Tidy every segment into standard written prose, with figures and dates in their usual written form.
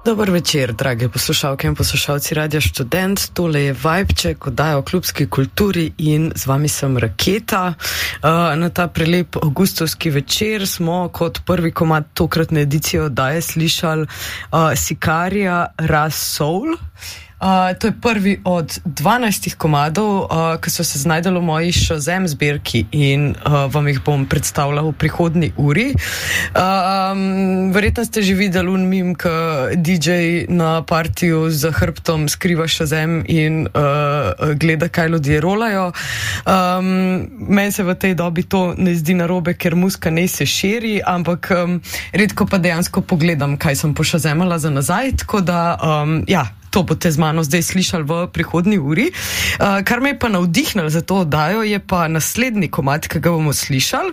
Dober večer, drage poslušalke in poslušalci Radia Študent. Tole je Vibček, oddaja o klubski kulturi in z vami sem Raketa. Na ta prelep avgustovski večer smo kot prvi komad tokratne edicije oddaje slišali Sikarija Ras Soul. To je prvi od 12 komadov, ki so se znajdali v moji Shazam zbirki in vam jih bom predstavljal v prihodnji uri. Verjetno ste že videli mim, ko DJ na partiju za hrbtom skriva Shazam in gleda, kaj ljudje rolajo. Meni se v tej dobi to ne zdi narobe, ker muzika ne se širi, ampak redko pa dejansko pogledam, kaj sem pošazemala za nazaj, tako da to boste z mano zdaj slišali v prihodnji uri. Kar me je pa navdihnilo za to oddajo, je pa naslednji komad, ki ga bomo slišali.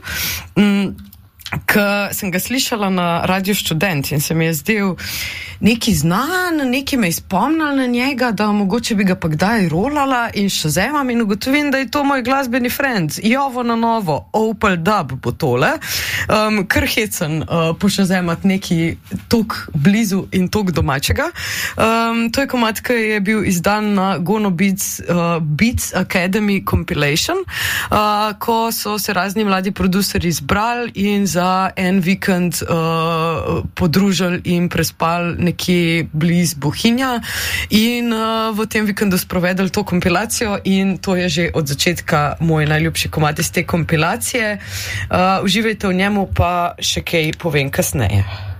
Ko sem ga slišala na Radio Študent in se mi je zdel neki znan, neki me je spomnil na njega, da mogoče bi ga pa kdaj rolala in shazamam in ugotovim, da je to moj glasbeni friend. Jovo na novo, Opel Dub bo tole. Kar hecen pošazamat neki tok blizu in tok domačega. To je komad, ki je bil izdan na Gono Beats Academy Compilation, ko so se razni mladi producerji zbrali in za en vikend podružili in prespali nekje bliz Bohinja in v tem vikendu sprovedali to kompilacijo in to je že od začetka moj najljubši komad iz te kompilacije. Uživajte v njemu, pa še kaj povem kasneje.